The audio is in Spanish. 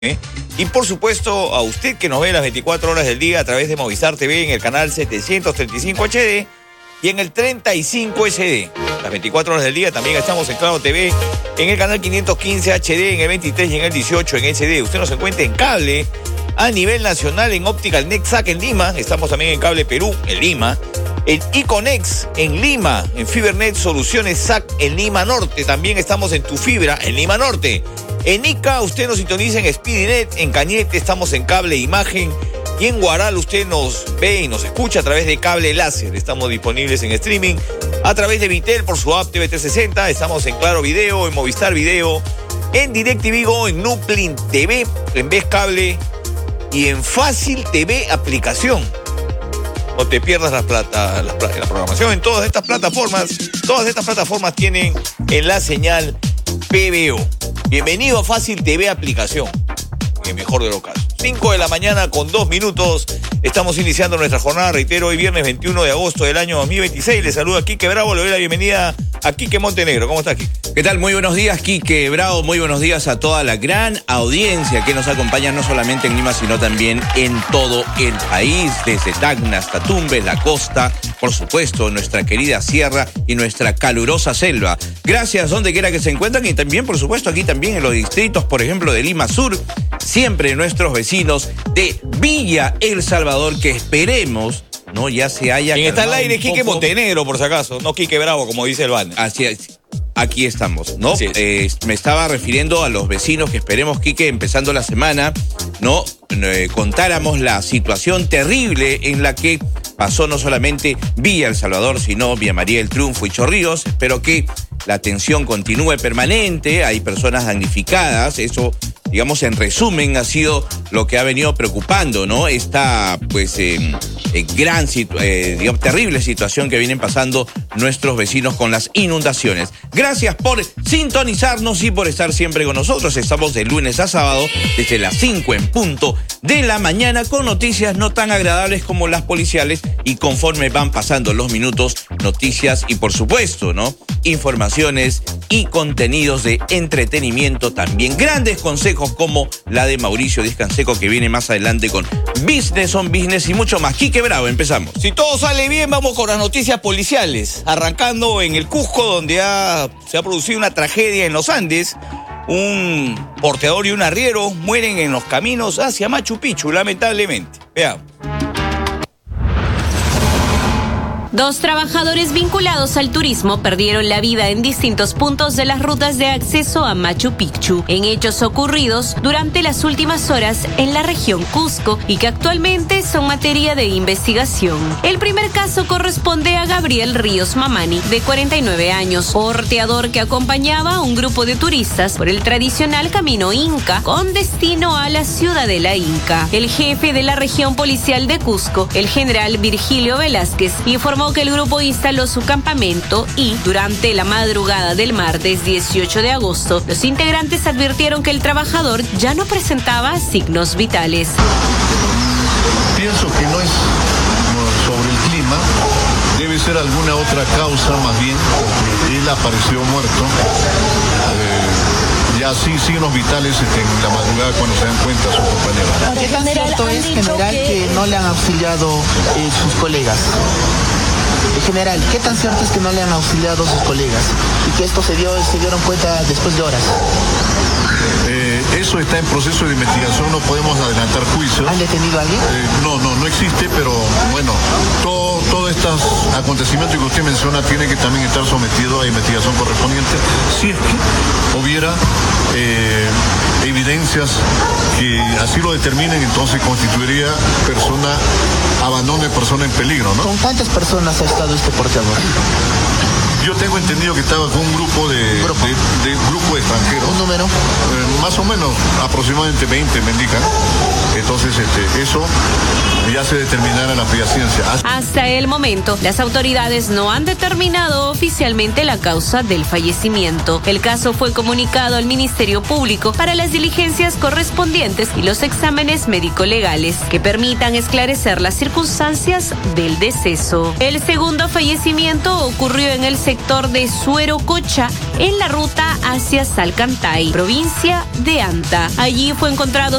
Y por supuesto a usted que nos ve las 24 horas del día a través de Movistar TV en el canal 735 HD y en el 35 SD. Las 24 horas del día también estamos en Claro TV en el canal 515 HD, en el 23 y en el 18 en SD. Usted nos encuentra en cable a nivel nacional en Optical Nexac en Lima. Estamos también en Cable Perú en Lima, en Iconex en Lima, en Fibernet Soluciones SAC en Lima Norte. También estamos en Tu Fibra en Lima Norte. En Ica usted nos sintoniza en Speedinet, en Cañete estamos en Cable Imagen y en Guaral usted nos ve y nos escucha a través de Cable Láser. Estamos disponibles en streaming a través de Vitel por su app TV360. Estamos en Claro Video, en Movistar Video, en DirecTV Go, en Nuplin TV, en Vez Cable y en Fácil TV aplicación. No te pierdas la programación en todas estas plataformas. Todas estas plataformas tienen en la señal PBO. Bienvenido a Fácil TV aplicación, en el mejor de los casos. 5 de la mañana con 2 minutos. Estamos iniciando nuestra jornada, reitero, hoy viernes 21 de agosto del año 2026. Les saluda Quique Bravo, le doy la bienvenida a Quique Montenegro. ¿Cómo está, Quique? ¿Qué tal? Muy buenos días, Quique Bravo. Muy buenos días a toda la gran audiencia que nos acompaña no solamente en Lima, sino también en todo el país, desde Tacna hasta Tumbes, la costa, por supuesto, nuestra querida sierra y nuestra calurosa selva. Gracias donde quiera que se encuentran y también, por supuesto, aquí también en los distritos, por ejemplo, de Lima Sur, siempre nuestros vecinos de Villa El Salvador, que esperemos no ya se haya... Quien está al aire es Quique Montenegro, por si acaso, no Quique Bravo, como dice el banner. Así es. Aquí estamos, ¿no? Me estaba refiriendo a los vecinos que esperemos, Quique, empezando la semana, ¿no? Contáramos la situación terrible en la que pasó no solamente Villa El Salvador, sino Villa María del Triunfo y Chorrillos. Espero que la atención continúe permanente, hay personas damnificadas, eso, digamos, en resumen, ha sido lo que ha venido preocupando, ¿no? Esta, pues, digamos, terrible situación que vienen pasando nuestros vecinos con las inundaciones. Gracias por sintonizarnos y por estar siempre con nosotros. Estamos de lunes a sábado, desde las 5 en punto de la mañana, con noticias no tan agradables como las policiales, y conforme van pasando los minutos, noticias y, por supuesto, ¿no?, informaciones y contenidos de entretenimiento también. Grandes consejos como la de Mauricio Díaz Canseco, que viene más adelante con Business on Business y mucho más. Quique Bravo, empezamos. Si todo sale bien, vamos con las noticias policiales. Arrancando en el Cusco, donde se ha producido una tragedia en los Andes. Un porteador y un arriero mueren en los caminos hacia Machu Picchu, lamentablemente. Veamos. 2 trabajadores vinculados al turismo perdieron la vida en distintos puntos de las rutas de acceso a Machu Picchu, en hechos ocurridos durante las últimas horas en la región Cusco y que actualmente son materia de investigación. El primer caso corresponde a Gabriel Ríos Mamani, de 49 años, porteador que acompañaba a un grupo de turistas por el tradicional camino Inca con destino a la Ciudadela Inca. El jefe de la región policial de Cusco, el general Virgilio Velázquez, informó que el grupo instaló su campamento y, durante la madrugada del martes 18 de agosto, los integrantes advirtieron que el trabajador ya no presentaba signos vitales. Pienso que no es sobre el clima, debe ser alguna otra causa más bien, porque él apareció muerto. Ya sí, signos vitales en la madrugada cuando se dan cuenta sus compañeros. ¿Qué tan cierto es, general, que no le han auxiliado sus colegas? General, ¿qué tan cierto es que no le han auxiliado sus colegas y que esto se dieron cuenta después de horas? Eso está en proceso de investigación, no podemos adelantar juicios. ¿Han detenido a alguien? No existe, pero bueno, todos estos acontecimientos que usted menciona tienen que también estar sometidos a investigación correspondiente. Si es que hubiera evidencias que así lo determinen, entonces constituiría abandono de persona en peligro, ¿no? ¿Con cuántas personas ha estado este porteador? Yo tengo entendido que estaba con un grupo de extranjeros. ¿Un número? Más o menos, aproximadamente 20 me indican. Entonces, eso ya se determinará en la fría ciencia. Hasta el momento, las autoridades no han determinado oficialmente la causa del fallecimiento. El caso fue comunicado al Ministerio Público para las diligencias correspondientes y los exámenes médico-legales que permitan esclarecer las circunstancias del deceso. El segundo fallecimiento ocurrió en el sector sector de Suerococha, en la ruta hacia Salcantay, provincia de Anta. Allí fue encontrado